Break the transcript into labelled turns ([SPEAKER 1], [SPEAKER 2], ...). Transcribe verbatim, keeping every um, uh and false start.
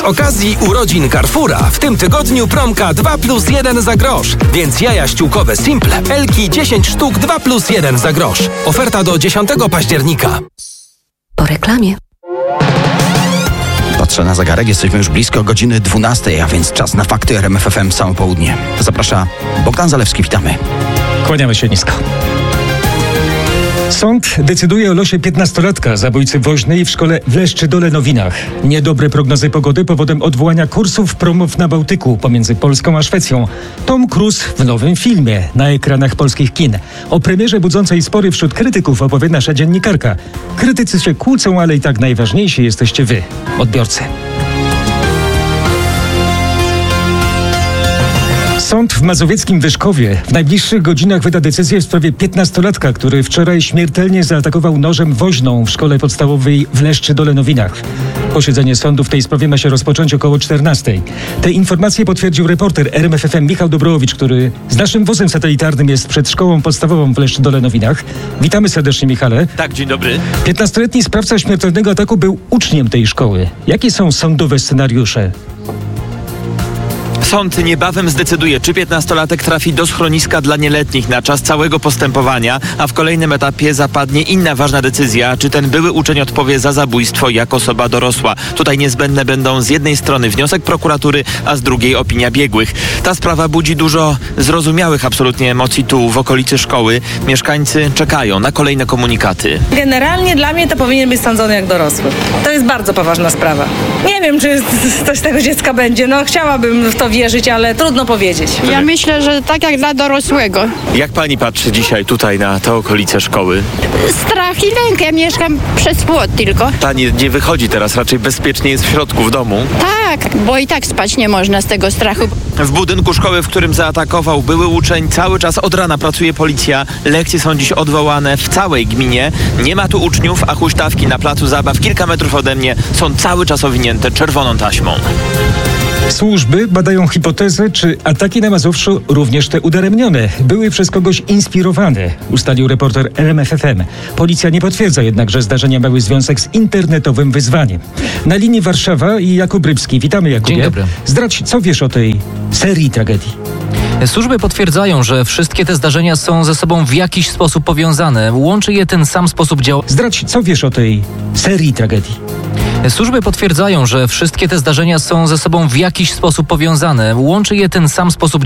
[SPEAKER 1] okazji urodzin Carrefoura w tym tygodniu promka dwa plus jeden za grosz. Więc jaja ściółkowe Simple Elki dziesięć sztuk dwa plus jeden za grosz. Oferta do dziesiątego października.
[SPEAKER 2] Po reklamie.
[SPEAKER 3] Patrzę na zegarek, jesteśmy już blisko godziny dwunastej, a więc czas na fakty R M F F M całe południe. Zaprasza Bogdan Zalewski, witamy.
[SPEAKER 4] Kłaniamy się nisko. Sąd decyduje o losie piętnastolatka, zabójcy woźnej w szkole w Leszczy-Dole-Nowinach. Niedobre prognozy pogody powodem odwołania kursów promów na Bałtyku pomiędzy Polską a Szwecją. Tom Cruise w nowym filmie na ekranach polskich kin. O premierze budzącej spory wśród krytyków opowie nasza dziennikarka. Krytycy się kłócą, ale i tak najważniejsi jesteście wy, odbiorcy. Sąd w mazowieckim Wyszkowie w najbliższych godzinach wyda decyzję w sprawie piętnastolatka, który wczoraj śmiertelnie zaatakował nożem woźną w szkole podstawowej w Leszczy-Dole-Nowinach. Posiedzenie sądu w tej sprawie ma się rozpocząć około czternastej. Te informacje potwierdził reporter R M F F M Michał Dobrowicz, który z naszym wozem satelitarnym jest przed szkołą podstawową w Leszczy-Dole-Nowinach. Witamy serdecznie, Michale.
[SPEAKER 5] Tak, dzień dobry.
[SPEAKER 4] piętnastoletni sprawca śmiertelnego ataku był uczniem tej szkoły. Jakie są sądowe scenariusze?
[SPEAKER 5] Sąd niebawem zdecyduje, czy piętnastolatek trafi do schroniska dla nieletnich na czas całego postępowania, a w kolejnym etapie zapadnie inna ważna decyzja, czy ten były uczeń odpowie za zabójstwo jak osoba dorosła. Tutaj niezbędne będą z jednej strony wniosek prokuratury, a z drugiej opinia biegłych. Ta sprawa budzi dużo zrozumiałych absolutnie emocji tu w okolicy szkoły. Mieszkańcy czekają na kolejne komunikaty.
[SPEAKER 6] Generalnie dla mnie to powinien być sądzony jak dorosły. To jest bardzo poważna sprawa. Nie wiem, czy coś z tego dziecka będzie. No chciałabym w to wierzyć, ale trudno powiedzieć.
[SPEAKER 7] Ja myślę, że tak jak dla dorosłego.
[SPEAKER 5] Jak pani patrzy dzisiaj tutaj na te okolice szkoły?
[SPEAKER 7] Strach i lęk. Ja mieszkam przez płot tylko.
[SPEAKER 5] Pani nie wychodzi teraz, raczej bezpiecznie jest w środku w domu.
[SPEAKER 7] Tak, bo i tak spać nie można z tego strachu.
[SPEAKER 5] W budynku szkoły, w którym zaatakował były uczeń, cały czas od rana pracuje policja. Lekcje są dziś odwołane w całej gminie. Nie ma tu uczniów, a huśtawki na placu zabaw kilka metrów ode mnie są cały czas owinięte czerwoną taśmą.
[SPEAKER 4] Służby badają hipotezę, czy ataki na Mazowszu, również te udaremnione, były przez kogoś inspirowane, ustalił reporter R M F F M. Policja nie potwierdza jednak, że zdarzenia miały związek z internetowym wyzwaniem. Na linii Warszawa i Jakub Rybski. Witamy, Jakubie.
[SPEAKER 8] Dzień dobry.
[SPEAKER 4] Zdradź, co wiesz o tej serii tragedii?
[SPEAKER 8] Służby potwierdzają, że wszystkie te zdarzenia są ze sobą w jakiś sposób powiązane. Łączy je ten sam sposób działania.
[SPEAKER 4] Zdradź, co wiesz o tej serii tragedii?
[SPEAKER 8] Służby potwierdzają, że wszystkie te zdarzenia są ze sobą w jakiś sposób powiązane. Łączy je ten sam sposób